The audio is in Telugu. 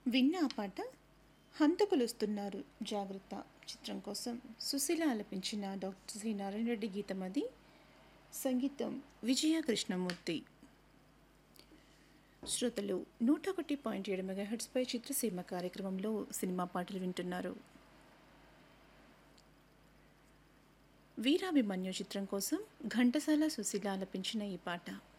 విన్న ఆ పాట హంతకులొస్తున్నారు జాగ్రత్త చిత్రం కోసం సుశీల ఆలపించిన డాక్టర్ సి నారాయణ రెడ్డి గీతం అది. సంగీతం విజయ కృష్ణమూర్తి. శ్రోతలు 101.7 మెగాహెర్ట్జ్పై చిత్రసీమ కార్యక్రమంలో సినిమా పాటలు వింటున్నారు. వీరాభిమన్యు చిత్రం కోసం ఘంటసాల సుశీల ఆలపించిన ఈ పాట.